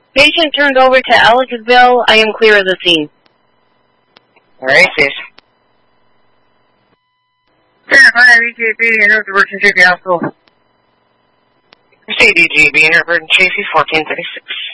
Patient turned over to Ellicottville. I am clear of the scene. Alright, sis. CDGB, intervention safety hospital. CDGB, intervention safety 1436.